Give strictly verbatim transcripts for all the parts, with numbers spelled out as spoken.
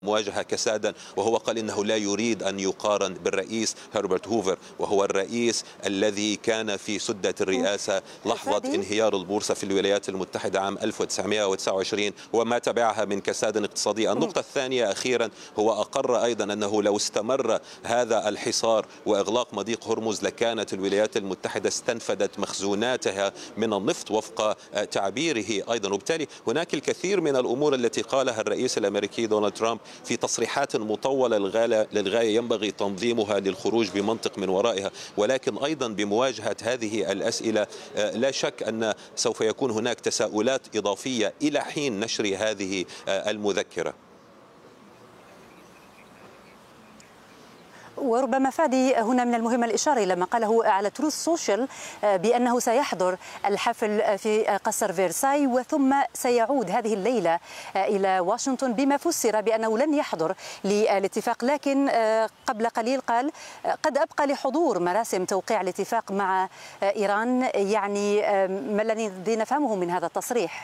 مواجهة كسادا، وهو قال إنه لا يريد أن يقارن بالرئيس هربرت هوفر، وهو الرئيس الذي كان في سدة الرئاسة لحظة انهيار البورصة في الولايات المتحدة عام ألف وتسعمئة وتسعة وعشرين وما تبعها من كساد اقتصادي. النقطة الثانية أخيرا، هو أقر أيضا أنه لو استمر هذا الحصار وإغلاق مضيق هرمز لكانت الولايات المتحدة استنفدت مخزوناتها من النفط وفق تعبيره أيضا. وبالتالي هناك الكثير من الأمور التي قالها الرئيس الأمريكي دونالد ترامب في تصريحات مطولة للغاية ينبغي تنظيمها للخروج بمنطق من ورائها، ولكن أيضا بمواجهة هذه الأسئلة لا شك أن سوف يكون هناك تساؤلات إضافية إلى حين نشر هذه المذكرة. وربما فادي هنا من المهم الإشارة إلى ما قاله على تروث سوشيال بأنه سيحضر الحفل في قصر فيرساي وثم سيعود هذه الليلة إلى واشنطن، بما فسر بأنه لن يحضر للاتفاق، لكن قبل قليل قال قد أبقى لحضور مراسم توقيع الاتفاق مع إيران. يعني ما الذي نفهمه من هذا التصريح؟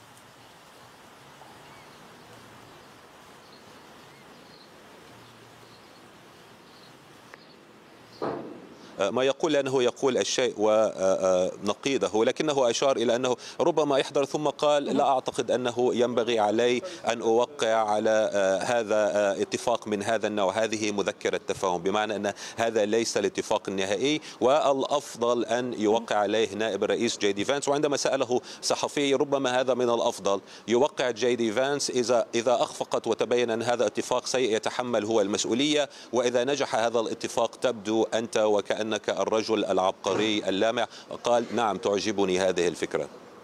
ما يقول لأنه يقول الشيء ونقيضه، ولكنه أشار إلى أنه ربما يحضر، ثم قال لا أعتقد أنه ينبغي علي أن أوقع على هذا اتفاق من هذا النوع، هذه مذكرة تفاهم، بمعنى أن هذا ليس الاتفاق النهائي والأفضل أن يوقع عليه نائب الرئيس جي دي فانس. وعندما سأله صحفي ربما هذا من الأفضل يوقع جي دي فانس إذا إذا أخفقت وتبين أن هذا اتفاق سيتحمل هو المسؤولية، وإذا نجح هذا الاتفاق تبدو أنت وكأن أنك الرجل العبقري اللامع. قال نعم تعجبني هذه الفكرة.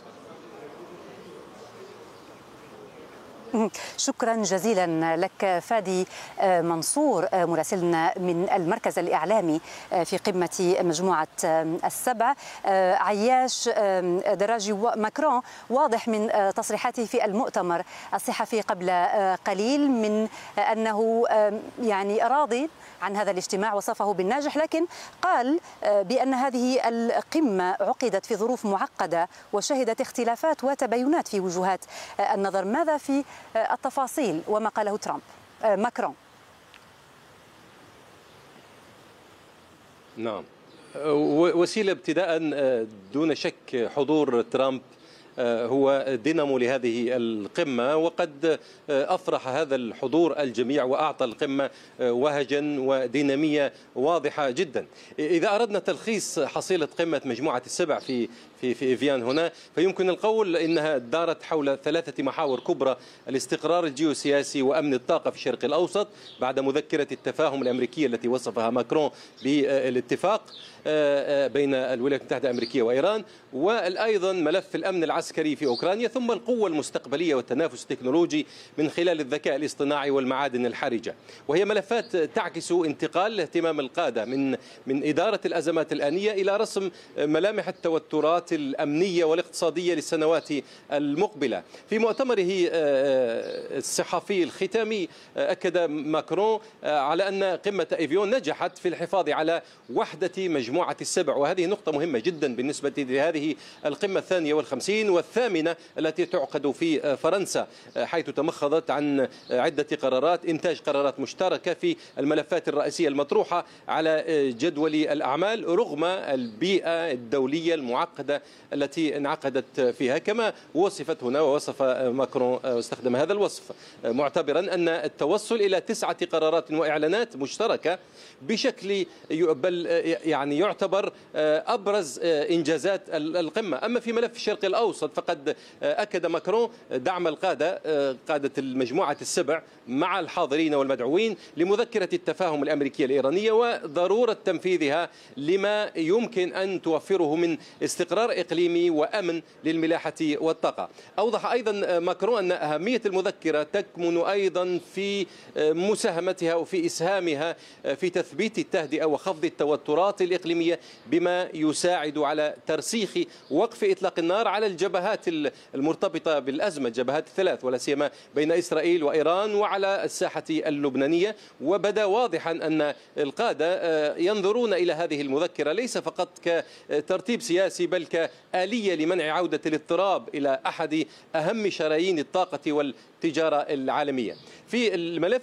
شكرا جزيلا لك فادي منصور مراسلنا من المركز الإعلامي في قمة مجموعة السبع. عياش دراجي ماكرون واضح من تصريحاته في المؤتمر الصحفي قبل قليل من أنه يعني راضي عن هذا الاجتماع، وصفه بالناجح، لكن قال بأن هذه القمة عقدت في ظروف معقدة وشهدت اختلافات وتباينات في وجهات النظر. ماذا في التفاصيل وما قاله ترامب ماكرون؟ نعم، وسيلة ابتداء دون شك حضور ترامب هو دينامو لهذه القمة، وقد أفرح هذا الحضور الجميع وأعطى القمة وهجا ودينامية واضحة جدا. إذا أردنا تلخيص حصيلة قمة مجموعة السبع في في في إيفيان هنا، فيمكن القول إنها دارت حول ثلاثة محاور كبرى: الاستقرار الجيوسياسي وأمن الطاقة في الشرق الأوسط بعد مذكرة التفاهم الأمريكية التي وصفها ماكرون بالاتفاق بين الولايات المتحدة الأمريكية وإيران، وأيضا ملف الأمن العسكري في أوكرانيا، ثم القوة المستقبلية والتنافس التكنولوجي من خلال الذكاء الاصطناعي والمعادن الحرجة. وهي ملفات تعكس انتقال اهتمام القادة من من إدارة الأزمات الآنية إلى رسم ملامح التوترات الأمنية والاقتصادية للسنوات المقبلة. في مؤتمره الصحفي الختامي أكد ماكرون على أن قمة إيفيون نجحت في الحفاظ على وحدة مجموعة السبع، وهذه نقطة مهمة جدا بالنسبة لهذه القمة الثانية والخمسين والثامنة التي تعقد في فرنسا، حيث تمخضت عن عدة قرارات، إنتاج قرارات مشتركة في الملفات الرئيسية المطروحة على جدول الأعمال رغم البيئة الدولية المعقدة التي انعقدت فيها. كما وصفت هنا ووصف ماكرون واستخدم هذا الوصف معتبرا أن التوصل إلى تسعة قرارات وإعلانات مشتركة بشكل بل يعني يعتبر أبرز إنجازات القمة. أما في ملف الشرق الأوسط فقد أكد ماكرون دعم القادة قادة المجموعة السبع مع الحاضرين والمدعوين لمذكرة التفاهم الأمريكية الإيرانية وضرورة تنفيذها لما يمكن أن توفره من استقرار إقليمي وأمن للملاحة والطاقة. أوضح أيضا ماكرون أن أهمية المذكرة تكمن أيضا في مساهمتها وفي إسهامها في تثبيت التهدئة وخفض التوترات الإقليمية، بما يساعد على ترسيخ وقف إطلاق النار على الجبهات المرتبطة بالأزمة، الجبهات الثلاث، ولا سيما بين إسرائيل وإيران وعلى الساحة اللبنانية. وبدا واضحا أن القادة ينظرون إلى هذه المذكرة ليس فقط كترتيب سياسي بل كآلية لمنع عودة الاضطراب إلى أحد أهم شرايين الطاقة والتجارة العالمية. في الملف